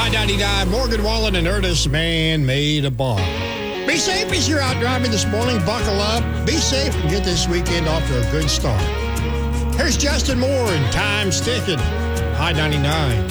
I-99, Morgan Wallen and Ernest Man made a bar. Be safe as you're out driving this morning. Buckle up, be safe, and get this weekend off to a good start. Here's Justin Moore and Time's Ticking. I-99.